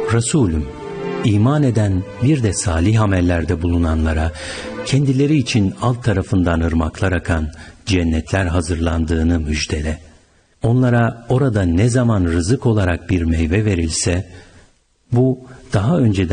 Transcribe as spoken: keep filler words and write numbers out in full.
Resulüm, iman eden bir de salih amellerde bulunanlara kendileri için alt tarafından ırmaklar akan cennetler hazırlandığını müjdele. Onlara orada ne zaman rızık olarak bir meyve verilse, bu daha önceden